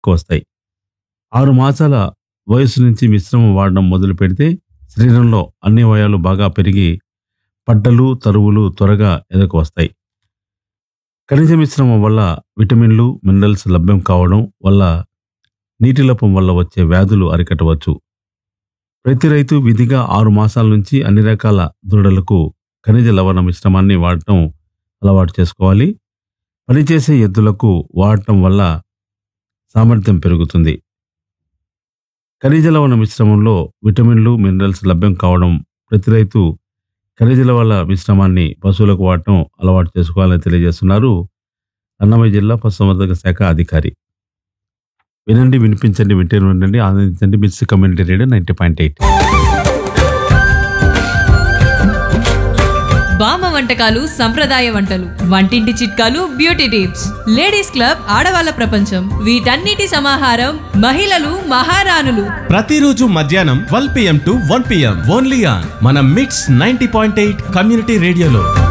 వస్తాయి. 6 మాసాల వయసు నుంచి మిశ్రమం వాడడం మొదలు పెడితే శరీరంలో అన్ని అవయవాలు బాగా పెరిగి పడ్డలు తరువులు త్వరగా ఎదకు వస్తాయి. ఖనిజ మిశ్రమం వల్ల విటమిన్లు మినరల్స్ లభ్యం కావడం వల్ల నీటి లోపం వల్ల వచ్చే వ్యాధులు అరికట్టవచ్చు. ప్రతి రైతు విధిగా 6 మాసాల నుంచి అన్ని రకాల దూడలకు ఖనిజ లవణ మిశ్రమాన్ని వాడటం అలవాటు చేసుకోవాలి. పనిచేసే ఎద్దులకు వాడటం వల్ల సామర్థ్యం పెరుగుతుంది. ఖనిజ లవణ మిశ్రమంలో విటమిన్లు మినరల్స్ లభ్యం కావడం ప్రతి రైతు ఖనిజ లవణ మిశ్రమాన్ని పశువులకు వాడటం అలవాటు చేసుకోవాలని తెలియజేస్తున్నారు అన్నమయ్య జిల్లా పశుసంవర్ధక శాఖ అధికారి. వినండి, వినిపించండి, వింటూనే ఉండండి, ఆనందించండి. మిర్చి కమ్యూనిటీ రేడియో 90.8. బామ్మ వంటకాలు, సంప్రదాయ వంటలు, వంటింటి చిట్కాలు, బ్యూటీ టిప్స్, లేడీస్ క్లబ్, ఆడవాళ్ళ ప్రపంచం, వీటన్నిటి సమాహారం మహిళలు మహారాణులు. ప్రతిరోజు మధ్యాహ్నం 12 PM to 1 PM only on మన మిట్స్ 90.8 కమ్యూనిటీ రేడియోలో.